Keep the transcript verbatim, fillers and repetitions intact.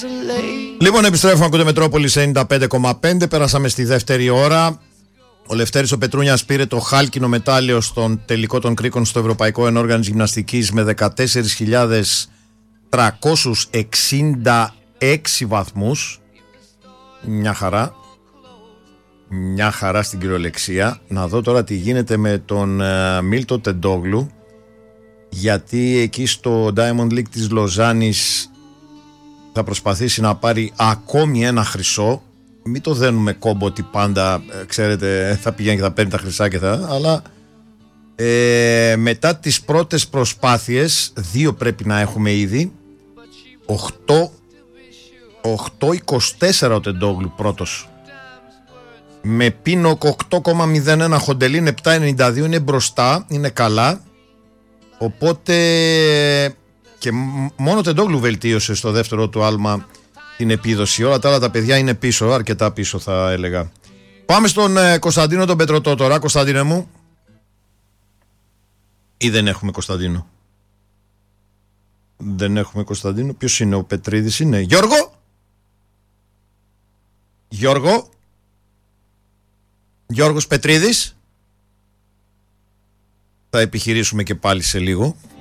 Λοιπόν, επιστρέφουμε, ακούτε Μετρόπολης ενενήντα πέντε κόμμα πέντε. Πέρασαμε στη δεύτερη ώρα. Ο Λευτέρης ο Πετρούνιας πήρε το χάλκινο μετάλλιο στον τελικό των κρίκων στο Ευρωπαϊκό Ενόργανο Γυμναστικής με δεκατέσσερις χιλιάδες τριακόσιους εξήντα έξι βαθμούς. Μια χαρά. Μια χαρά στην κυριολεξία. Να δω τώρα τι γίνεται με τον uh, Μίλτο Τεντόγλου, γιατί εκεί στο Diamond League της Λοζάνης θα προσπαθήσει να πάρει ακόμη ένα χρυσό. Μην το δένουμε κόμπο ότι πάντα, ξέρετε, θα πηγαίνει και θα παίρνει τα χρυσά και θα, αλλά ε, μετά τις πρώτες προσπάθειες, δύο πρέπει να έχουμε ήδη. οκτώ είκοσι τέσσερα ο Τεντόγλου πρώτος, με Πίνοκ οκτώ κόμμα μηδέν ένα, Χοντελίν επτά ενενήντα δύο, είναι μπροστά, είναι καλά. Οπότε και μόνο Τεντόγλου βελτίωσε στο δεύτερο του άλμα την επίδοση. Όλα τα άλλα τα παιδιά είναι πίσω, αρκετά πίσω θα έλεγα. Πάμε στον ε, Κωνσταντίνο τον Πετρωτό τώρα. Κωνσταντίνε μου, ή δεν έχουμε Κωνσταντίνο? Δεν έχουμε Κωνσταντίνο. Ποιος είναι? Ο Πετρίδης είναι. Γιώργο! Γιώργο! Γιώργος Πετρίδης. Θα επιχειρήσουμε και πάλι σε λίγο.